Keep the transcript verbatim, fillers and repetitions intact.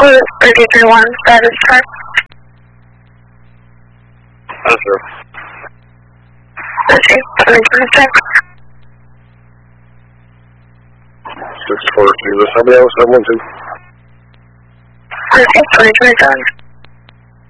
Cruise thirty-three one, status check. Yes, sir. Okay, please check. six four two, is somebody else? seven one two. Okay, please return.